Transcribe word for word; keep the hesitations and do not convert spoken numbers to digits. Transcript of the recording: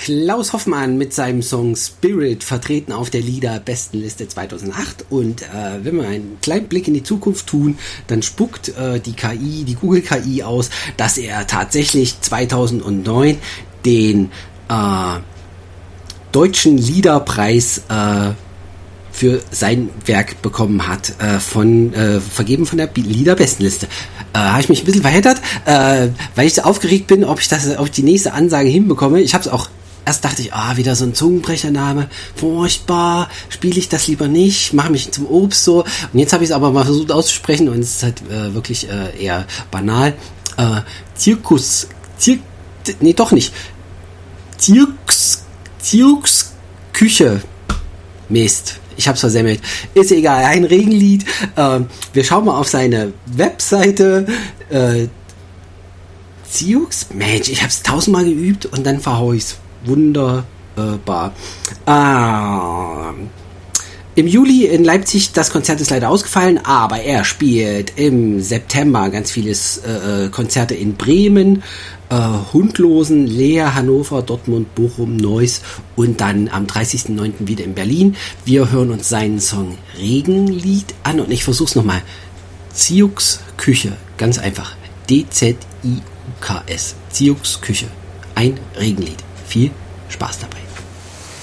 Klaus Hoffmann mit seinem Song Spirit, vertreten auf der Liederbestenliste zweitausendacht. Und äh, wenn wir einen kleinen Blick in die Zukunft tun, dann spuckt äh, die K I, die Google-K I aus, dass er tatsächlich zweitausendneun den äh, deutschen Liederpreis äh, für sein Werk bekommen hat, äh, von äh, vergeben von der Liederbestenliste. Äh, habe ich mich ein bisschen verheddert, äh, weil ich so aufgeregt bin, ob ich das, ob ich die nächste Ansage hinbekomme. Ich habe es auch, erst dachte ich, ah, wieder so ein Zungenbrechername, furchtbar, spiele ich das lieber nicht, mache mich zum Obst so. Und jetzt habe ich es aber mal versucht auszusprechen und es ist halt äh, wirklich äh, eher banal. Äh, Zirkus, Zir, nee, doch nicht. Zirks, Zirks Küche. Mist. Ich hab's versemmelt. Ist egal, ein Regenlied. Äh, wir schauen mal auf seine Webseite. Äh, Ziux? Mensch, ich hab's tausendmal geübt und dann verhau ich's. Wunderbar. Ah, Im Juli in Leipzig, das Konzert ist leider ausgefallen, aber er spielt im September ganz viele äh, Konzerte in Bremen, äh, Hundlosen, Leer, Hannover, Dortmund, Bochum, Neuss und dann am dreißigsten neunten wieder in Berlin. Wir hören uns seinen Song Regenlied an und ich versuch's nochmal. Ziux Küche, ganz einfach. D Z I U K S. Ziux Küche. Ein Regenlied. Viel Spaß dabei.